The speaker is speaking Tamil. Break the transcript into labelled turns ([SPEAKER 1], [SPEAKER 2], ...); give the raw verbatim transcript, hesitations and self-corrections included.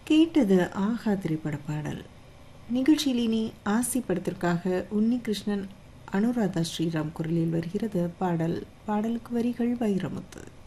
[SPEAKER 1] கேட்டது ஆஹா திரைப்பட பாடல். நிகழ்ச்சியில் இனி ஆசி படத்திற்காக உன்னி கிருஷ்ணன் அனுராதா ஸ்ரீராம் குரலில் வருகிறது பாடல். பாடலுக்கு வரிகள் வைரமுத்து.